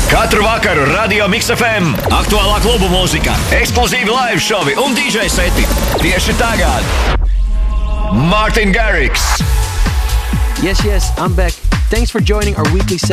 Katru vakaru Radio Mix FM. Aktuālā klubu mūzika, ekskluzīvi live šovi un DJ seti. Tieši tagad Martin Garrix. Yes, I'm back. Thanks for joining our weekly